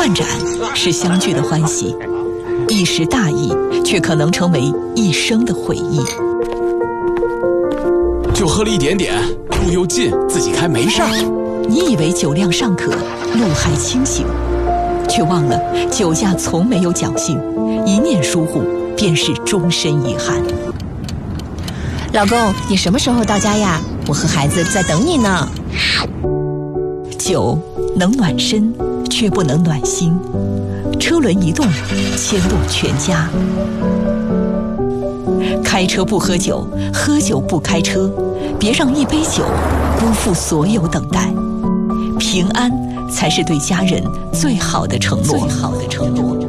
换盏是相聚的欢喜，一时大意却可能成为一生的回忆。 就喝了一点点，路又近，自己开没事儿。 你以为酒量尚可，路还清醒，却忘了酒驾从没有侥幸，一念疏忽便是终身遗憾。 老公，你什么时候到家呀？我和孩子在等你呢。 酒能暖身，却不能暖心。车轮一动，牵动全家。开车不喝酒，喝酒不开车，别让一杯酒辜负所有等待。平安才是对家人最好的承诺。